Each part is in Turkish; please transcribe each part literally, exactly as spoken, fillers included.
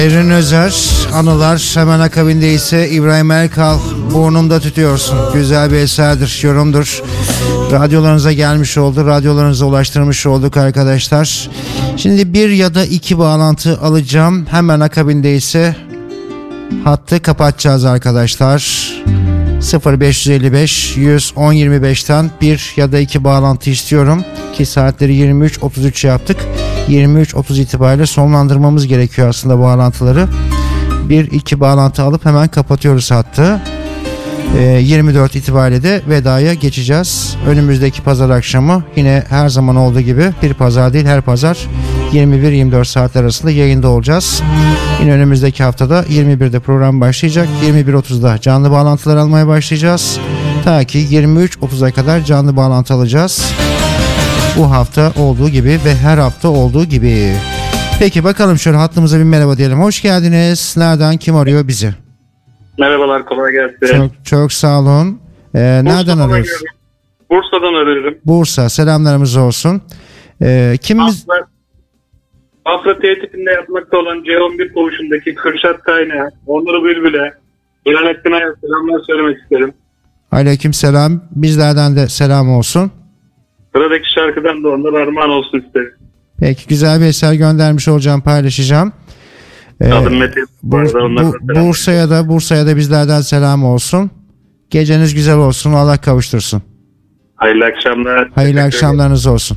Erin Özer, anılar, hemen akabinde ise İbrahim Erkal, burnumda tütüyorsun. Güzel bir eserdir, yorumdur. Radyolarınıza gelmiş oldu, radyolarınıza ulaştırmış olduk arkadaşlar. Şimdi bir ya da iki bağlantı alacağım. Hemen akabinde ise hattı kapatacağız arkadaşlar. sıfır beş elli beş yüz on yirmi beşten bir ya da iki bağlantı istiyorum ki saatleri yirmi üç otuz üç yaptık. yirmi üç otuz itibariyle sonlandırmamız gerekiyor aslında bağlantıları. Bir iki bağlantı alıp hemen kapatıyoruz hattı. Ee, yirmi dört itibariyle de vedaya geçeceğiz. Önümüzdeki pazar akşamı yine her zaman olduğu gibi, bir pazar değil her pazar yirmi bir yirmi dört saatler arasında yayında olacağız. Yine önümüzdeki haftada yirmi birde program başlayacak. yirmi bir otuzda canlı bağlantılar almaya başlayacağız. Ta ki yirmi üç otuza kadar canlı bağlantı alacağız. Bu hafta olduğu gibi ve her hafta olduğu gibi. Peki bakalım, şöyle hattımıza bir merhaba diyelim. Hoş geldiniz. Nereden, kim arıyor bizi? Merhabalar, kolay gelsin. Çok, çok sağ olun. Ee, nereden arıyoruz? Bursa'dan arıyorum. Bursa, selamlarımız olsun. Ee, kimimiz... Afra, Afra T tipinde yapmakta olan C on bir koğuşundaki Kürşat Kaynağı, Onur Bülbül'e, İlhanettin Ay'a selamlar söylemek isterim. Aleyküm selam. Bizlerden de selam olsun. Sıradaki şarkıdan da onlara armağan olsun isterim. Peki, güzel bir eser göndermiş olacağım, paylaşacağım. Ee, Adım Metin. Bu, bu, Bursa'ya da Bursa'ya da bizlerden selam olsun. Geceniz güzel olsun. Allah kavuştursun. Hayırlı akşamlar. Hayırlı akşamlarınız olsun.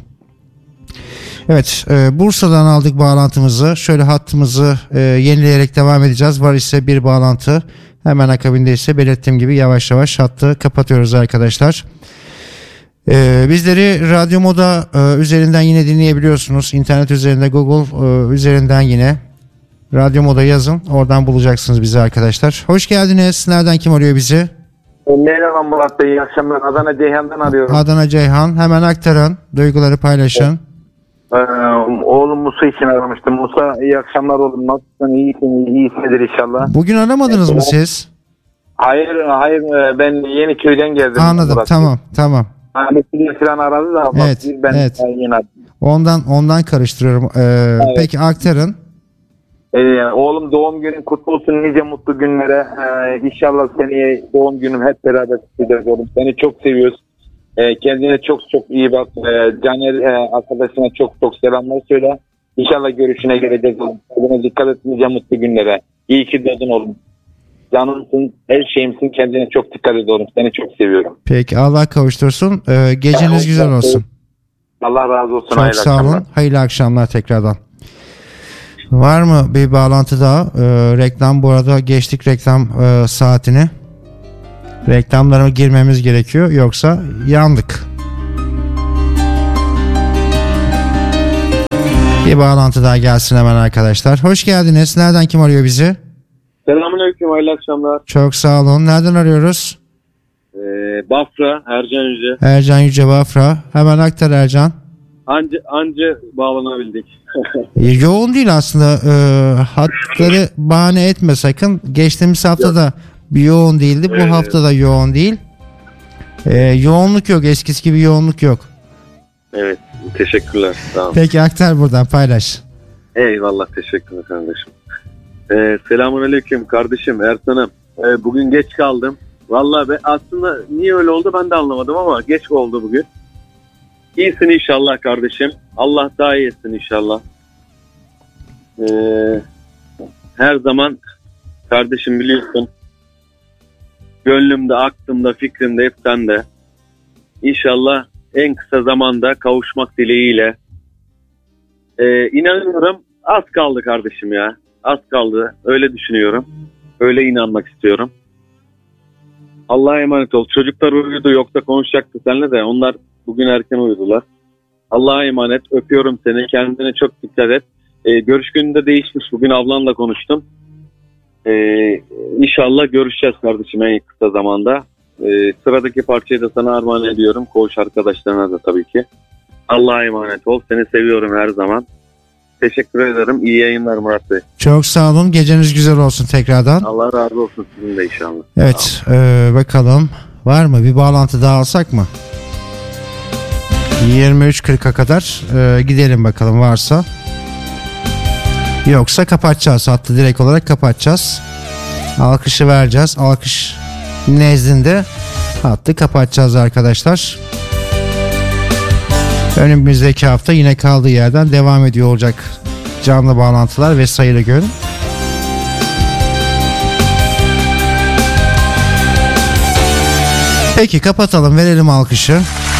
Evet, e, Bursa'dan aldık bağlantımızı. Şöyle hattımızı e, yenileyerek devam edeceğiz. Var ise bir bağlantı. Hemen akabinde ise belirttiğim gibi yavaş yavaş hattı kapatıyoruz arkadaşlar. Ee, bizleri Radyo Moda e, üzerinden yine dinleyebiliyorsunuz. İnternet üzerinde, Google e, üzerinden yine Radyo Moda yazın. Oradan bulacaksınız bizi arkadaşlar. Hoş geldiniz. Nereden, kim arıyor bizi? Merhaba Murat Bey. İyi akşamlar. Adana Ceyhan'dan arıyorum. Adana Ceyhan. Hemen aktarın. Duyguları paylaşın. Ee, oğlum Musa için aramıştım. Musa, iyi akşamlar oğlum. Nasılsın? İyisin, iyisindir inşallah. Bugün aramadınız mı siz? Hayır, hayır. Ben Yeniköy'den geldim. Anladım. Murat Tamam, Bey. tamam. Annesi falan aradı da. Evet, ben evet. yine Ondan ondan karıştırıyorum. Ee, evet. Peki aktarın. Ee, oğlum doğum günün kutlu olsun, nice mutlu günlere. Ee, inşallah seneye doğum günüm hep beraber kutlayacağız oğlum. Seni çok seviyoruz. Ee, kendine çok çok iyi bak. Ee, Caner e, arkadaşına çok çok selamlar söyle. İnşallah görüşüne geleceğiz oğlum. Kendine dikkat et, nice mutlu günlere. İyi ki doğdun oğlum. Canımsın, her şeyimsin. Kendine çok dikkat et oğlum. Seni çok seviyorum. Peki, Allah kavuştursun. Ee, geceniz Ya, güzel olsun. Allah razı olsun. Çok sağ olun. Akşamlar. Hayırlı akşamlar tekrardan. Var mı bir bağlantı daha? Ee, reklam, bu arada geçtik reklam e, saatini. Reklamlara girmemiz gerekiyor, yoksa yandık. Bir bağlantı daha gelsin hemen arkadaşlar. Hoş geldiniz. Nereden, kim arıyor bizi? Selamünaleyküm, hayırlı akşamlar. Çok sağ olun. Nereden arıyoruz? Ee, Bafra, Ercan Yüce. Ercan Yüce, Bafra. Hemen aktar Ercan. Anca, anca bağlanabildik. Yoğun değil aslında. Ee, hatları bahane etme sakın. Geçtiğimiz hafta da bir yoğun değildi. Bu evet. hafta da yoğun değil. Ee, yoğunluk yok. Eskisi gibi yoğunluk yok. Evet, teşekkürler. Tamam. Peki aktar buradan, paylaş. Eyvallah, teşekkürler kardeşim. Ee, Selamünaleyküm kardeşim Ersan'ım. Ee, bugün geç kaldım. Vallahi ben aslında niye öyle oldu ben de anlamadım ama geç oldu bugün. İyisin inşallah kardeşim. Allah daha iyi etsin inşallah. Ee, her zaman kardeşim biliyorsun. Gönlümde, aklımda, fikrimde hep sende. İnşallah en kısa zamanda kavuşmak dileğiyle. Ee, inanıyorum az kaldı kardeşim ya. Az kaldı. Öyle düşünüyorum. Öyle inanmak istiyorum. Allah'a emanet ol. Çocuklar uyudu, yoksa konuşacaktı seninle de. Onlar bugün erken uyudular. Allah'a emanet. Öpüyorum seni. Kendine çok dikkat et. Ee, görüş gününde değişmiş. Bugün ablanla konuştum. Ee, İnşallah görüşeceğiz kardeşim en kısa zamanda. Ee, sıradaki parçayı da sana armağan ediyorum. Koğuş arkadaşlarına da tabii ki. Allah'a emanet ol. Seni seviyorum her zaman. Teşekkür ederim. İyi yayınlar Murat Bey. Çok sağ olun. Geceniz güzel olsun tekrardan. Allah razı olsun sizin de inşallah. Evet. E, bakalım. Var mı? Bir bağlantı daha alsak mı? yirmi üç kırka kadar e, gidelim bakalım varsa. Yoksa kapatacağız. Hattı direkt olarak kapatacağız. Alkışı vereceğiz. Alkış nezdinde hattı kapatacağız arkadaşlar. Önümüzdeki hafta yine kaldığı yerden devam ediyor olacak canlı bağlantılar ve sayılı gün. Peki kapatalım, verelim alkışı.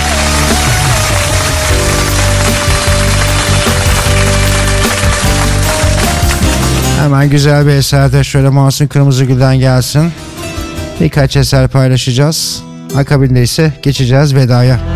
Hemen güzel bir eserde şöyle Mahsun Kırmızıgül'den gelsin. Birkaç eser paylaşacağız. Akabinde ise geçeceğiz vedaya.